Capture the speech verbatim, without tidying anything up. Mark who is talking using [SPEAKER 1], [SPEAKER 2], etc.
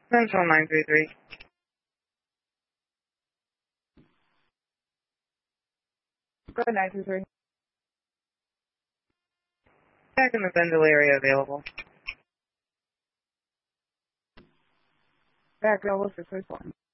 [SPEAKER 1] Central nine three three.
[SPEAKER 2] Go ahead, nine three three.
[SPEAKER 1] Back in the Bendel area available.
[SPEAKER 2] Back, go, what's your first one?